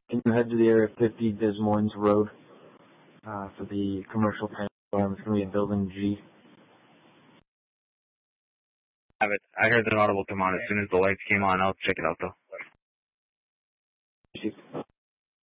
Can you head to the Area 50 Des Moines Road for the commercial farm? It's going to be in Building G. Have it. I heard an audible come on as soon as the lights came on. I'll check it out, though.